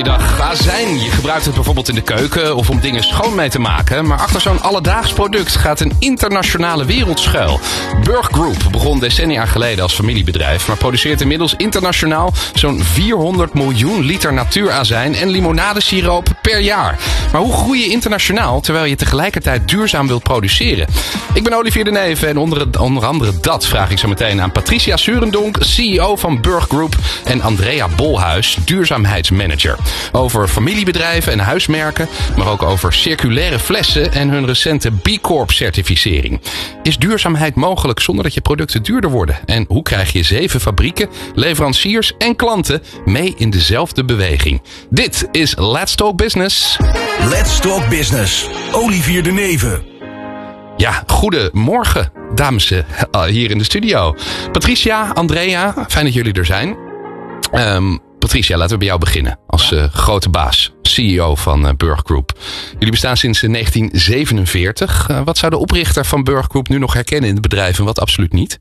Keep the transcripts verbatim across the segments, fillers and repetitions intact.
Goeiedag. Azijn. Je gebruikt het bijvoorbeeld in de keuken of om dingen schoon mee te maken. Maar achter zo'n alledaags product gaat een internationale wereld schuil. Burg Group begon decennia geleden als familiebedrijf, maar produceert inmiddels internationaal zo'n vierhonderd miljoen liter natuurazijn en limonadesiroop per jaar. Maar hoe groei je internationaal terwijl je tegelijkertijd duurzaam wilt produceren? Ik ben Olivier de Neve en onder, onder andere dat vraag ik zo meteen aan Patricia Surendonk, C E O van Burg Group, en Andrea Bolhuis, duurzaamheidsmanager. Over familiebedrijven en huismerken, maar ook over circulaire flessen en hun recente B Corp certificering. Is duurzaamheid mogelijk zonder dat je producten duurder worden? En hoe krijg je zeven fabrieken, leveranciers en klanten mee in dezelfde beweging? Dit is Let's Talk Business. Let's Talk Business. Olivier de Neve. Ja, goedemorgen, dames uh, hier in de studio. Patricia, Andrea, fijn dat jullie er zijn. Um, Patricia, laten we bij jou beginnen als uh, grote baas, C E O van uh, Burg Group. Jullie bestaan sinds uh, negentien zevenenveertig. Uh, wat zou de oprichter van Burg Group nu nog herkennen in het bedrijf en wat absoluut niet?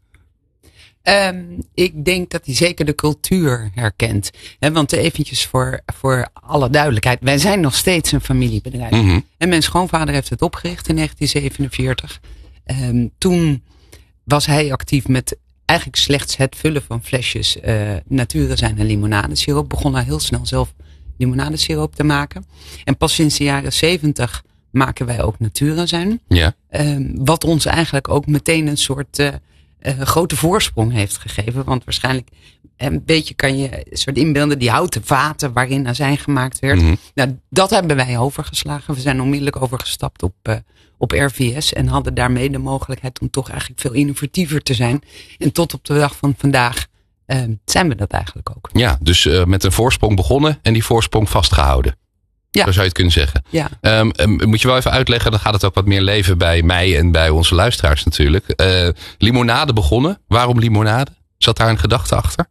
Um, ik denk dat hij zeker de cultuur herkent. He, want eventjes voor, voor alle duidelijkheid. Wij zijn nog steeds een familiebedrijf. Mm-hmm. En mijn schoonvader heeft het opgericht in negentien zevenenveertig. Um, toen was hij actief met eigenlijk slechts het vullen van flesjes uh, natuurazijn en limonadesiroop. Begon hij heel snel zelf limonadesiroop te maken. En pas sinds de jaren zeventig maken wij ook natuurazijn. Ja. Um, wat ons eigenlijk ook meteen een soort uh, uh, grote voorsprong heeft gegeven. Want waarschijnlijk een beetje kan je een soort inbeelden die houten vaten waarin azijn gemaakt werd. Mm-hmm. Nou, dat hebben wij overgeslagen. We zijn onmiddellijk overgestapt op, uh, op R V S en hadden daarmee de mogelijkheid om toch eigenlijk veel innovatiever te zijn. En tot op de dag van vandaag uh, zijn we dat eigenlijk ook. Ja, dus uh, met een voorsprong begonnen en die voorsprong vastgehouden. Ja. Zo zou je het kunnen zeggen. Ja. Um, um, moet je wel even uitleggen, dan gaat het ook wat meer leven bij mij en bij onze luisteraars natuurlijk. Uh, limonade begonnen. Waarom limonade? Zat daar een gedachte achter?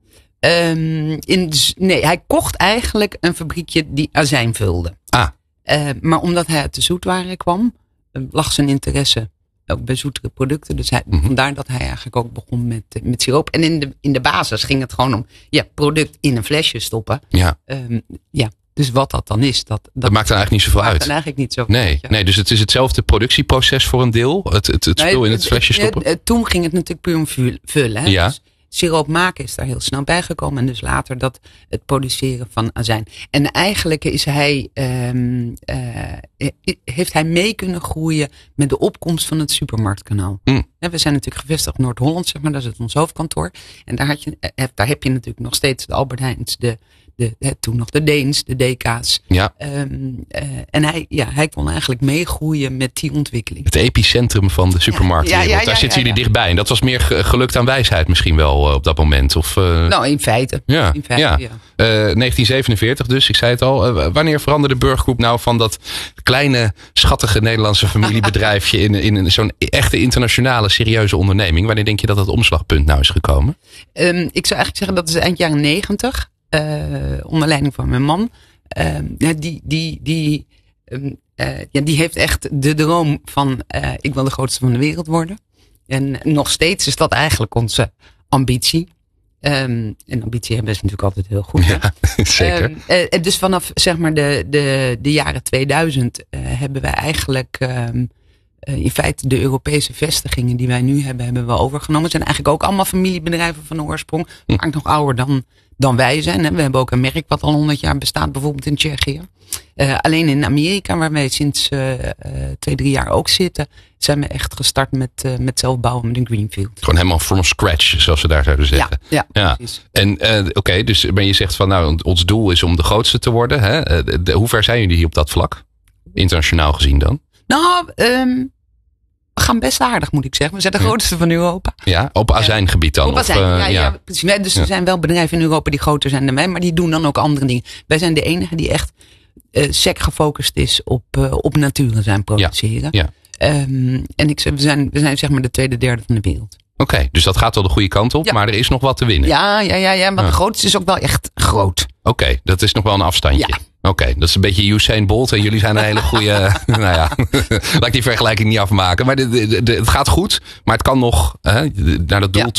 Um, in, nee, hij kocht eigenlijk een fabriekje die azijn vulde. Ah. Uh, maar omdat hij uit de zoetwaren kwam, uh, lag zijn interesse ook bij zoetere producten. Dus hij, Mm-hmm. vandaar dat hij eigenlijk ook begon met, uh, met siroop. En in de, in de basis ging het gewoon om ja, product in een flesje stoppen. Ja. Um, ja. Dus wat dat dan is, dat, dat, Dat maakt dan eigenlijk niet zoveel maakt uit. dan eigenlijk niet zoveel Nee, uit. Ja. nee, dus het is hetzelfde productieproces voor een deel. Het, het, het spul in het flesje stoppen. Nee, toen ging het natuurlijk puur om vul- vullen. Hè? Ja. Dus siroop maken is daar heel snel bijgekomen. En dus later dat het produceren van azijn. En eigenlijk is hij, um, uh, heeft hij mee kunnen groeien met de opkomst van het supermarktkanaal. Mm. We zijn natuurlijk gevestigd in Noord-Holland, zeg maar. Dat is het ons hoofdkantoor. En daar, had je, daar heb je natuurlijk nog steeds de Albert Heijns, de De, de, toen nog de Deens, de D K's. Ja. Um, uh, en hij, ja, hij kon eigenlijk meegroeien met die ontwikkeling. Het epicentrum van de supermarkt. Ja, ja, ja, daar ja, zitten ja, jullie ja. dichtbij. En dat was meer gelukt aan wijsheid misschien wel uh, op dat moment. Of, uh... Nou, in feite. Ja, in feite, ja. ja. Uh, negentien zevenenveertig dus, ik zei het al. Uh, wanneer veranderde Burg Group nou van dat kleine, schattige Nederlandse familiebedrijfje in, in zo'n echte internationale, serieuze onderneming? Wanneer denk je dat dat omslagpunt nou is gekomen? Um, ik zou eigenlijk zeggen dat is eind jaren negentig. Uh, onder leiding van mijn man. Uh, ja, die, die, die, um, uh, ja, die heeft echt de droom van uh, ik wil de grootste van de wereld worden. En nog steeds is dat eigenlijk onze ambitie. Um, en ambitie hebben is natuurlijk altijd heel goed. Ja, zeker. Um, uh, dus vanaf zeg maar de, de, de jaren tweeduizend uh, hebben wij eigenlijk um, uh, in feite de Europese vestigingen die wij nu hebben, hebben we overgenomen. Het zijn eigenlijk ook allemaal familiebedrijven van de oorsprong. Vaak hm. nog ouder dan, dan wij zijn. Hè. We hebben ook een merk wat al honderd jaar bestaat, bijvoorbeeld in Tsjechië. Uh, alleen in Amerika, waar wij sinds uh, uh, twee, drie jaar ook zitten, zijn we echt gestart met, uh, met zelf bouwen met een greenfield. Gewoon helemaal from scratch, zoals ze daar zouden zeggen. Ja, ja, ja. precies. En uh, oké, okay, dus maar je zegt van nou, ons doel is om de grootste te worden. Hè? Uh, de, hoe ver zijn jullie op dat vlak? Internationaal gezien dan? Nou, um, we gaan best aardig, moet ik zeggen. We zijn de grootste ja. van Europa. Ja, op azijngebied dan? Op azijn, of, uh, ja, ja. ja, precies. Dus ja. er zijn wel bedrijven in Europa die groter zijn dan wij, maar die doen dan ook andere dingen. Wij zijn de enige die echt uh, sec gefocust is op, uh, op natuurazijn produceren. Ja. Ja. Um, en ik zeg, we zijn, we zijn zeg maar de tweede, derde van de wereld. Oké, okay, dus dat gaat wel de goede kant op, ja. maar er is nog wat te winnen. Ja, ja, ja, ja maar ja. de grootste is ook wel echt groot. Oké, okay, dat is nog wel een afstandje. Ja. Oké, okay, dat is een beetje Usain Bolt en jullie zijn een hele goede... nou ja, laat ik die vergelijking niet afmaken. Maar de, de, de, het gaat goed, maar het kan nog hè, naar dat doel ja. toe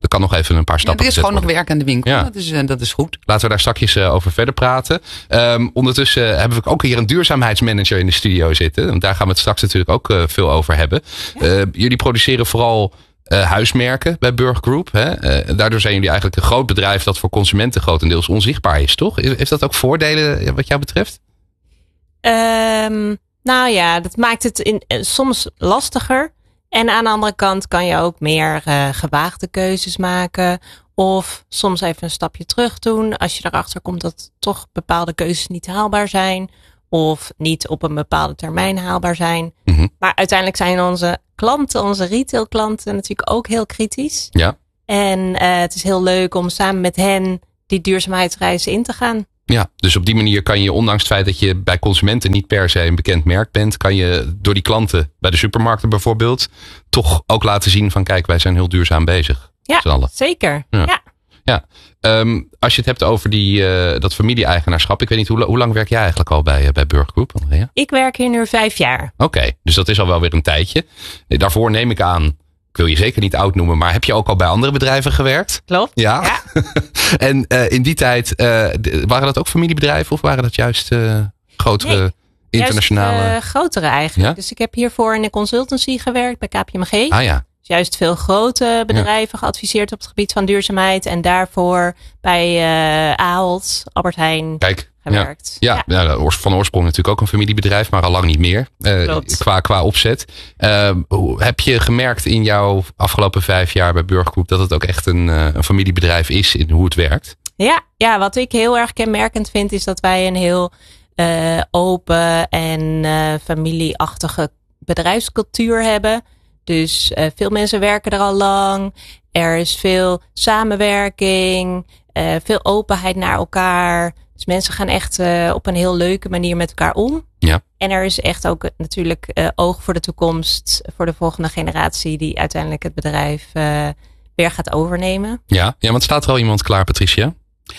er kan nog even een paar stappen ja, er is gewoon worden. nog werk aan de winkel. Ja. Dat, is, uh, dat is goed. Laten we daar straks uh, over verder praten. Um, ondertussen uh, hebben we ook hier een duurzaamheidsmanager in de studio zitten. En daar gaan we het straks natuurlijk ook uh, veel over hebben. Ja. Uh, jullie produceren vooral uh, huismerken bij Burg Group. Hè? Uh, daardoor zijn jullie eigenlijk een groot bedrijf dat voor consumenten grotendeels onzichtbaar is, toch? Heeft dat ook voordelen wat jou betreft? Um, nou ja, dat maakt het in, uh, soms lastiger. En aan de andere kant kan je ook meer uh, gewaagde keuzes maken. Of soms even een stapje terug doen. Als je erachter komt dat toch bepaalde keuzes niet haalbaar zijn. Of niet op een bepaalde termijn haalbaar zijn. Mm-hmm. Maar uiteindelijk zijn onze klanten, onze retailklanten natuurlijk ook heel kritisch. Ja. En uh, het is heel leuk om samen met hen die duurzaamheidsreizen in te gaan. Ja, dus op die manier kan je, ondanks het feit dat je bij consumenten niet per se een bekend merk bent, kan je door die klanten bij de supermarkten bijvoorbeeld toch ook laten zien van kijk, wij zijn heel duurzaam bezig. Ja, zeker. Ja. ja. ja. Um, als je het hebt over die, uh, dat familie-eigenaarschap, ik weet niet, hoe, hoe lang werk jij eigenlijk al bij, uh, bij Burg Group, Andrea? Ik werk hier nu vijf jaar. Oké, okay, dus dat is al wel weer een tijdje. Daarvoor neem ik aan, ik wil je zeker niet oud noemen, maar heb je ook al bij andere bedrijven gewerkt? Klopt. Ja. ja. en uh, in die tijd, uh, waren dat ook familiebedrijven of waren dat juist uh, grotere nee, internationale? Juist, uh, grotere eigenlijk. Ja? Dus ik heb hiervoor in de consultancy gewerkt bij K P M G. Ah ja. Juist veel grote bedrijven ja. geadviseerd op het gebied van duurzaamheid. En daarvoor bij uh, Ahold, Albert Heijn Kijk, gewerkt. Ja, ja. ja, van oorsprong natuurlijk ook een familiebedrijf, maar al lang niet meer. Uh, qua, qua opzet. Uh, heb je gemerkt in jouw afgelopen vijf jaar bij Burg Group dat het ook echt een, uh, een familiebedrijf is in hoe het werkt? Ja, ja, wat ik heel erg kenmerkend vind is dat wij een heel uh, open en uh, familieachtige bedrijfscultuur hebben. Dus uh, veel mensen werken er al lang. Er is veel samenwerking. Uh, veel openheid naar elkaar. Dus mensen gaan echt uh, op een heel leuke manier met elkaar om. Ja. En er is echt ook natuurlijk uh, oog voor de toekomst. Voor de volgende generatie die uiteindelijk het bedrijf uh, weer gaat overnemen. Ja, ja, want staat er al iemand klaar, Patricia?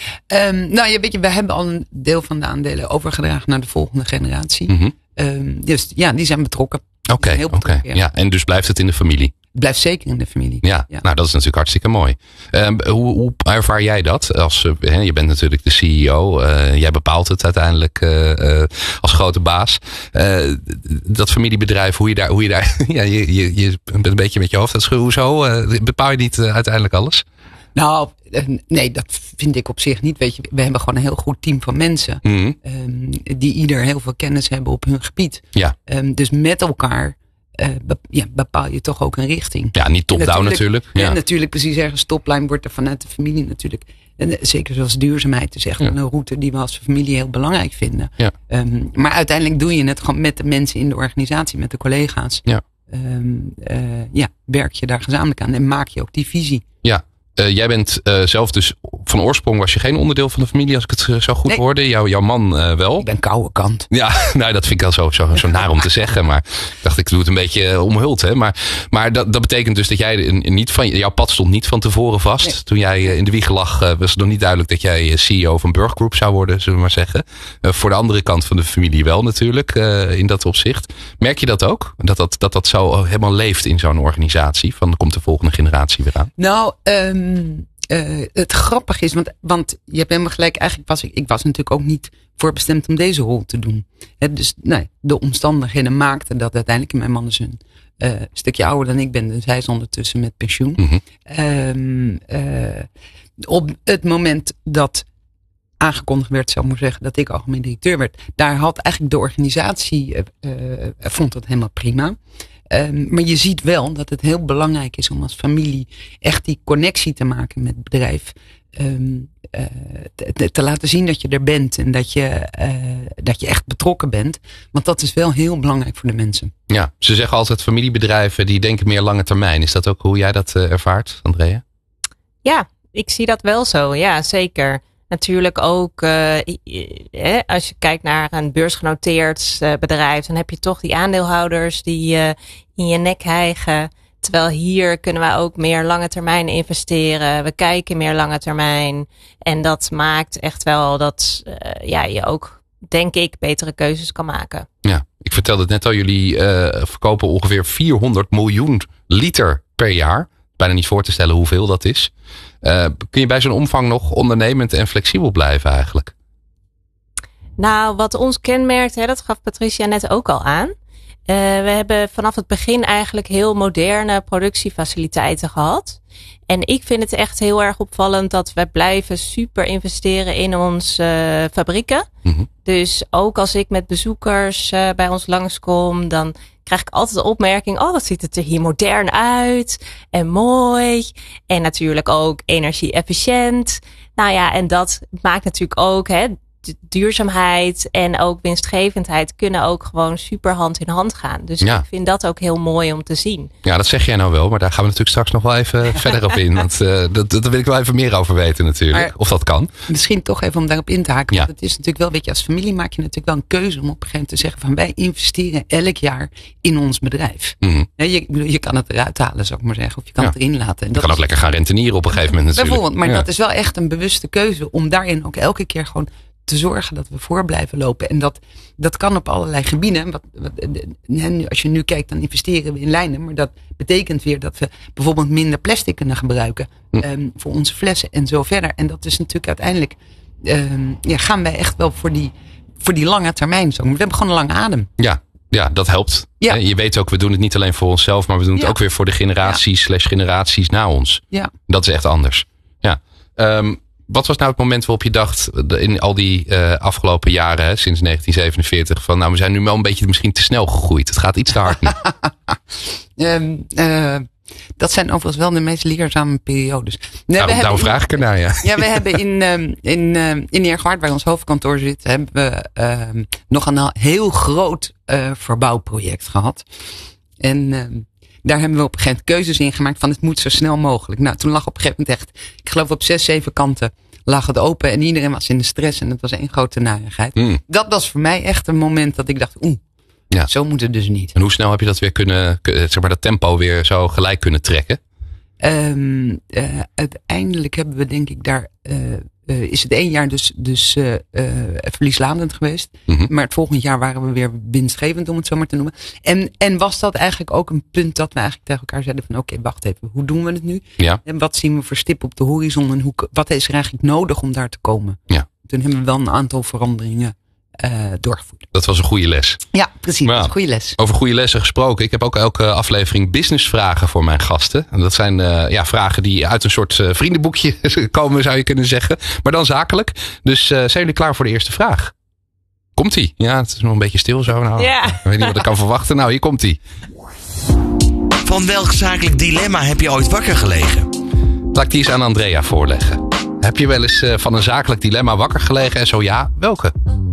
Um, nou ja, weet je, we hebben al een deel van de aandelen overgedragen naar de volgende generatie. Mm-hmm. Um, dus ja, die zijn betrokken. Oké, okay, oké. Okay. Ja. ja, en dus blijft het in de familie? Het blijft zeker in de familie. Ja, ja. Nou dat is natuurlijk hartstikke mooi. Um, hoe, hoe ervaar jij dat? Als, uh, je bent natuurlijk de C E O. Uh, jij bepaalt het uiteindelijk uh, uh, als grote baas. Uh, dat familiebedrijf, hoe je daar... Hoe je, daar ja, je, je, je bent een beetje met je hoofd aan het schudden. Hoezo? Uh, bepaal je niet uh, uiteindelijk alles? Nou, nee, dat vind ik op zich niet. Weet je, we hebben gewoon een heel goed team van mensen. Mm-hmm. Um, die ieder heel veel kennis hebben op hun gebied. Ja. Um, dus met elkaar uh, be- ja, bepaal je toch ook een richting. Ja, niet top-down natuurlijk. Ja. Ja, natuurlijk precies ergens toplijn wordt er vanuit de familie natuurlijk. En zeker zoals duurzaamheid is echt ja. een route die we als familie heel belangrijk vinden. Ja. Um, maar uiteindelijk doe je het gewoon met de mensen in de organisatie, met de collega's. Ja. Um, uh, ja, werk je daar gezamenlijk aan en maak je ook die visie. Ja. Uh, jij bent uh, zelf dus, van oorsprong was je geen onderdeel van de familie, als ik het uh, zo goed nee. hoorde. Jou, jouw man uh, wel. Ik ben koude kant. Ja, nou dat vind ik al zo, zo, zo naar om te zeggen. Maar ik dacht, ik doe het een beetje uh, omhuld. Hè? Maar, maar dat, dat betekent dus dat jij niet van, jouw pad stond niet van tevoren vast. Nee. Toen jij uh, in de wieg lag, uh, was het nog niet duidelijk dat jij C E O van Burg Group zou worden, zullen we maar zeggen. Uh, voor de andere kant van de familie wel natuurlijk, uh, in dat opzicht. Merk je dat ook? Dat dat, dat, dat zo helemaal leeft in zo'n organisatie? Van, komt de volgende generatie weer aan? Nou, um... Uh, het grappige is, want, want je hebt helemaal gelijk, eigenlijk was ik, ik was natuurlijk ook niet voorbestemd om deze rol te doen. He, dus nee, de omstandigheden maakten dat uiteindelijk, mijn man is een uh, stukje ouder dan ik ben, dus hij is ondertussen met pensioen. Mm-hmm. Um, uh, op het moment dat aangekondigd werd, zou ik maar zeggen, dat ik algemeen directeur werd, daar had eigenlijk de organisatie, uh, uh, vond het helemaal prima. Um, maar je ziet wel dat het heel belangrijk is om als familie echt die connectie te maken met het bedrijf. Um, uh, te, te laten zien dat je er bent en dat je, uh, dat je echt betrokken bent. Want dat is wel heel belangrijk voor de mensen. Ja, ze zeggen altijd familiebedrijven die denken meer lange termijn. Is dat ook hoe jij dat uh, ervaart, Andrea? Ja, ik zie dat wel zo. Ja, zeker. Natuurlijk ook, uh, eh, als je kijkt naar een beursgenoteerd uh, bedrijf, dan heb je toch die aandeelhouders die uh, in je nek hijgen. Terwijl hier kunnen we ook meer lange termijn investeren. We kijken meer lange termijn. En dat maakt echt wel dat uh, ja, je ook, denk ik, betere keuzes kan maken. Ja, ik vertelde het net al, jullie uh, verkopen ongeveer vierhonderd miljoen liter per jaar. bijna niet voor te stellen hoeveel dat is. Uh, kun je bij zo'n omvang nog ondernemend en flexibel blijven eigenlijk? Nou, wat ons kenmerkt, hè, dat gaf Patricia net ook al aan. Uh, we hebben vanaf het begin eigenlijk heel moderne productiefaciliteiten gehad. En ik vind het echt heel erg opvallend dat we blijven super investeren in onze uh, fabrieken. Mm-hmm. Dus ook als ik met bezoekers uh, bij ons langskom, dan krijg ik altijd de opmerking, oh, wat ziet het er hier modern uit en mooi. En natuurlijk ook energie-efficiënt. Nou ja, en dat maakt natuurlijk ook, hè, duurzaamheid en ook winstgevendheid kunnen ook gewoon super hand in hand gaan. Dus ja. ik vind dat ook heel mooi om te zien. Ja, dat zeg jij nou wel, maar daar gaan we natuurlijk straks nog wel even verder op in. Want uh, dat, dat wil ik wel even meer over weten natuurlijk. Maar of dat kan. Misschien toch even om daarop in te haken. Ja. Want het is natuurlijk wel, weet je, als familie maak je natuurlijk wel een keuze om op een gegeven moment te zeggen van wij investeren elk jaar in ons bedrijf. Mm-hmm. Ja, je, je kan het eruit halen, zou ik maar zeggen. Of je kan ja. het erin laten. En je kan ook is, lekker gaan rentenieren op een gegeven moment natuurlijk. Bijvoorbeeld, maar ja. dat is wel echt een bewuste keuze om daarin ook elke keer gewoon te zorgen dat we voor blijven lopen. En dat, dat kan op allerlei gebieden. Wat, wat, als je nu kijkt, dan investeren we in lijnen. Maar dat betekent weer dat we bijvoorbeeld minder plastic kunnen gebruiken. Hm. Um, voor onze flessen en zo verder. En dat is natuurlijk uiteindelijk, um, ja, gaan wij echt wel voor die, voor die lange termijn zo. Maar we hebben gewoon een lange adem. Ja. Ja, dat helpt. Ja. Je weet ook, we doen het niet alleen voor onszelf, maar we doen het ja. ook weer voor de generaties ja. slash generaties na ons. Ja. Dat is echt anders. Ja. Um, Wat was nou het moment waarop je dacht in al die uh, afgelopen jaren, hè, sinds negentien zevenenveertig, van nou we zijn nu wel een beetje misschien te snel gegroeid. Het gaat iets te hard nu. um, uh, dat zijn overigens wel de meest leerzame periodes. Nee, nou, daarom vraag ik ernaar, ja. Ja, we hebben in, um, in, uh, in Eergewaard, waar ons hoofdkantoor zit, hebben we uh, nog een heel groot uh, verbouwproject gehad. En uh, daar hebben we op een gegeven moment keuzes in gemaakt van het moet zo snel mogelijk. Nou, toen lag op een gegeven moment echt, ik geloof op zes, zeven kanten lag het open en iedereen was in de stress en het was één grote narigheid. Mm. Dat was voor mij echt een moment dat ik dacht, oeh, ja. zo moet het dus niet. En hoe snel heb je dat weer kunnen, zeg maar dat tempo weer zo gelijk kunnen trekken? Um, uh, uiteindelijk hebben we denk ik daar, uh, uh, is het één jaar dus, dus uh, uh, verlieslatend geweest. Mm-hmm. Maar het volgende jaar waren we weer winstgevend, om het zo maar te noemen. En, en was dat eigenlijk ook een punt dat we eigenlijk tegen elkaar zeiden van oké, okay, wacht even, hoe doen we het nu? Ja. En wat zien we voor stip op de horizon en hoe, wat is er eigenlijk nodig om daar te komen? Ja. Toen hebben we wel een aantal veranderingen Uh, doorgevoerd. Dat was een goede les. Ja, precies. Dat was een goede les. Over goede lessen gesproken. Ik heb ook elke aflevering businessvragen voor mijn gasten. En dat zijn uh, ja, vragen die uit een soort uh, vriendenboekje komen, zou je kunnen zeggen. Maar dan zakelijk. Dus uh, zijn jullie klaar voor de eerste vraag? Komt-ie? Ja, het is nog een beetje stil zo. Nou, ja. Ik weet niet wat ik kan verwachten. Nou, hier komt-ie. Van welk zakelijk dilemma heb je ooit wakker gelegen? Laat ik die eens aan Andrea voorleggen. Heb je wel eens uh, van een zakelijk dilemma wakker gelegen? En zo ja, welke?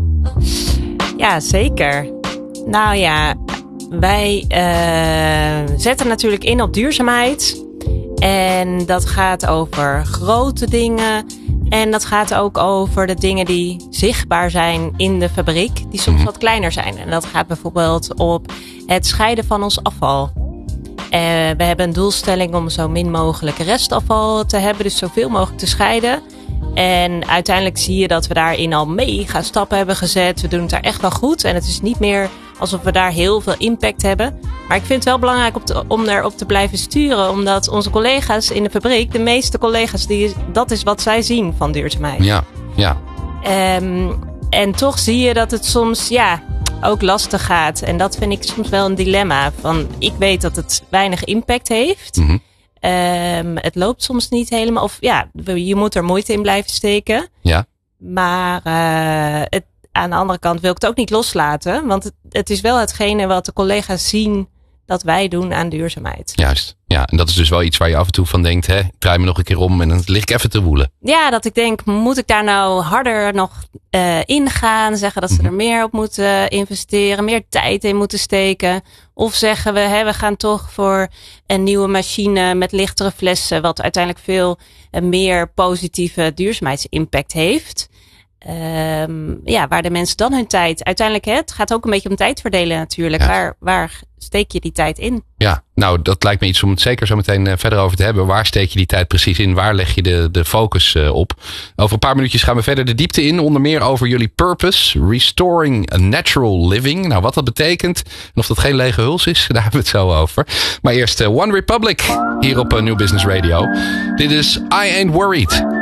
Ja, zeker. Nou ja, wij uh, zetten natuurlijk in op duurzaamheid. En dat gaat over grote dingen. En dat gaat ook over de dingen die zichtbaar zijn in de fabriek. Die soms mm-hmm. wat kleiner zijn. En dat gaat bijvoorbeeld op het scheiden van ons afval. Uh, we hebben een doelstelling om zo min mogelijk restafval te hebben. Dus zoveel mogelijk te scheiden. En uiteindelijk zie je dat we daarin al mega stappen hebben gezet. We doen het daar echt wel goed. En het is niet meer alsof we daar heel veel impact hebben. Maar ik vind het wel belangrijk om, te, om erop te blijven sturen. Omdat onze collega's in de fabriek, de meeste collega's, die, dat is wat zij zien van duurzaamheid. Ja, ja. Um, en toch zie je dat het soms ja, ook lastig gaat. En dat vind ik soms wel een dilemma. Van, ik weet dat het weinig impact heeft. Mm-hmm. Um, het loopt soms niet helemaal. Of ja, je moet er moeite in blijven steken. Ja. Maar uh, het, aan de andere kant wil ik het ook niet loslaten. Want het, het is wel hetgene wat de collega's zien dat wij doen aan duurzaamheid. Juist. Ja, en dat is dus wel iets waar je af en toe van denkt, hè, ik draai me nog een keer om en dan lig ik even te woelen. Ja, dat ik denk, moet ik daar nou harder nog uh, ingaan? Zeggen dat ze mm-hmm. er meer op moeten investeren, meer tijd in moeten steken? Of zeggen we, hè, we gaan toch voor een nieuwe machine met lichtere flessen, wat uiteindelijk veel uh, meer positieve duurzaamheidsimpact heeft. Um, ja, waar de mensen dan hun tijd... Uiteindelijk, hè, het gaat ook een beetje om tijd verdelen natuurlijk. Ja. Waar, waar steek je die tijd in? Ja, nou dat lijkt me iets om het zeker zo meteen uh, verder over te hebben. Waar steek je die tijd precies in? Waar leg je de, de focus uh, op? Over een paar minuutjes gaan we verder de diepte in. Onder meer over jullie purpose. Restoring a natural living. Nou, wat dat betekent. En of dat geen lege huls is. Daar hebben we het zo over. Maar eerst uh, One Republic. Hier op uh, New Business Radio. Dit is I Ain't Worried.